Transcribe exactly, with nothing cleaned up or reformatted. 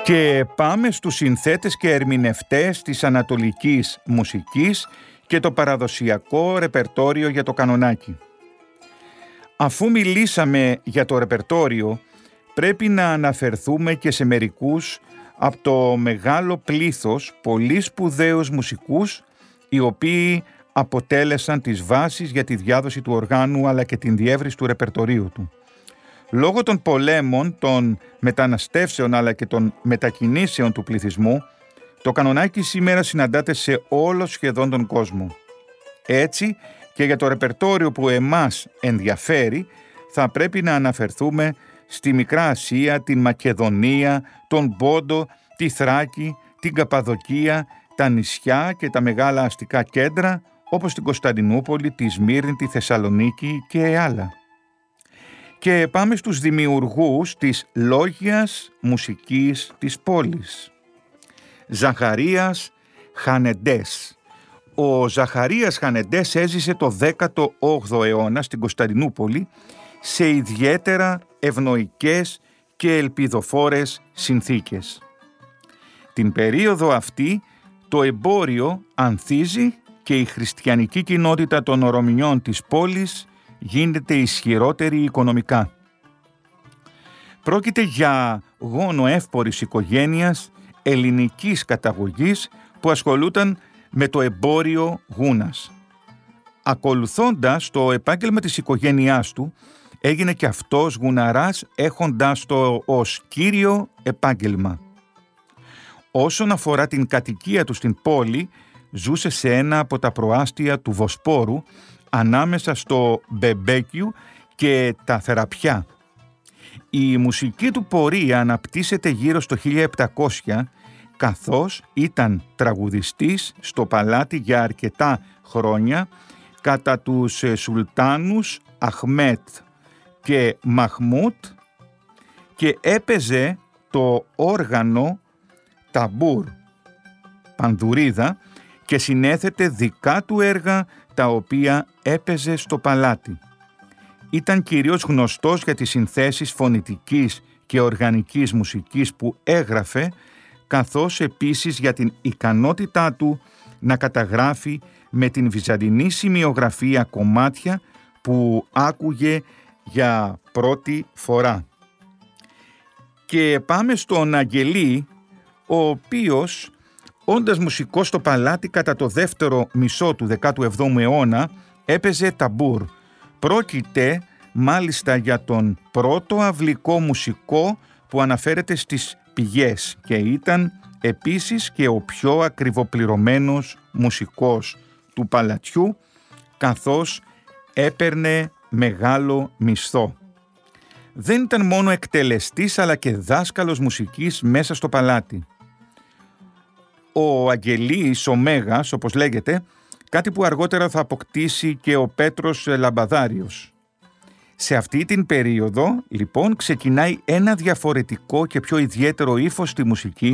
Και πάμε στους συνθέτες και ερμηνευτές της ανατολικής μουσικής και το παραδοσιακό ρεπερτόριο για το κανονάκι. Αφού μιλήσαμε για το ρεπερτόριο, πρέπει να αναφερθούμε και σε μερικούς από το μεγάλο πλήθος πολύ σπουδαίους μουσικούς, οι οποίοι αποτέλεσαν τις βάσεις για τη διάδοση του οργάνου αλλά και την διεύρυνση του ρεπερτορίου του. Λόγω των πολέμων, των μεταναστεύσεων αλλά και των μετακινήσεων του πληθυσμού, το κανονάκι σήμερα συναντάται σε όλο σχεδόν τον κόσμο. Έτσι και για το ρεπερτόριο που εμάς ενδιαφέρει θα πρέπει να αναφερθούμε στη Μικρά Ασία, την Μακεδονία, τον Πόντο, τη Θράκη, την Καπαδοκία, τα νησιά και τα μεγάλα αστικά κέντρα όπως την Κωνσταντινούπολη, τη Σμύρνη, τη Θεσσαλονίκη και άλλα. Και πάμε στους δημιουργούς της λόγιας μουσικής της πόλης. Ζαχαρίας Χανεντές. Ο Ζαχαρίας Χανεντές έζησε το δέκατο όγδοο αιώνα στην Κωνσταντινούπολη σε ιδιαίτερα ευνοϊκές και ελπιδοφόρες συνθήκες. Την περίοδο αυτή το εμπόριο ανθίζει και η χριστιανική κοινότητα των Ορομηνιών της πόλης γίνεται ισχυρότερη οικονομικά. Πρόκειται για γόνο εύπορης οικογένειας ελληνικής καταγωγής που ασχολούταν με το εμπόριο γούνας. Ακολουθώντας το επάγγελμα της οικογένειάς του, έγινε και αυτός γουναράς έχοντας το ως κύριο επάγγελμα. Όσον αφορά την κατοικία του στην πόλη, ζούσε σε ένα από τα προάστια του Βοσπόρου, ανάμεσα στο Μπεμπέκιου και τα Θεραπιά. Η μουσική του πορεία αναπτύσσεται γύρω στο χίλια επτακόσια, καθώς ήταν τραγουδιστής στο παλάτι για αρκετά χρόνια κατά τους Σουλτάνους Αχμέτ και Μαχμούτ και έπαιζε το όργανο ταμπούρ, πανδουρίδα, και συνέθετε δικά του έργα τα οποία έπαιζε στο παλάτι. Ήταν κυρίως γνωστός για τις συνθέσεις φωνητικής και οργανικής μουσικής που έγραφε, καθώς επίσης για την ικανότητά του να καταγράφει με την βυζαντινή σημειογραφία κομμάτια που άκουγε για πρώτη φορά. Και πάμε στον Αγγελή, ο οποίος, όντας μουσικός στο παλάτι κατά το δεύτερο μισό του δέκατου εβδόμου αιώνα, έπαιζε ταμπούρ. Πρόκειται μάλιστα για τον πρώτο αυλικό μουσικό που αναφέρεται στις πηγές και ήταν επίσης και ο πιο ακριβοπληρωμένος μουσικός του παλατιού, καθώς έπαιρνε μεγάλο μισθό. Δεν ήταν μόνο εκτελεστής αλλά και δάσκαλος μουσικής μέσα στο παλάτι. Ο Αγγελής, ο Μέγας όπως λέγεται, κάτι που αργότερα θα αποκτήσει και ο Πέτρος Λαμπαδάριος. Σε αυτή την περίοδο λοιπόν ξεκινάει ένα διαφορετικό και πιο ιδιαίτερο ύφος στη μουσική